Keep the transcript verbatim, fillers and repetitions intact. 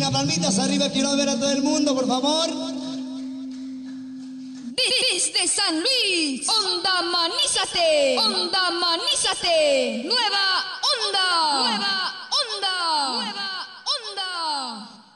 Venga, palmitas arriba, quiero ver a todo el mundo, por favor. Desde San Luis, Onda Manízate, Onda Manízate, Nueva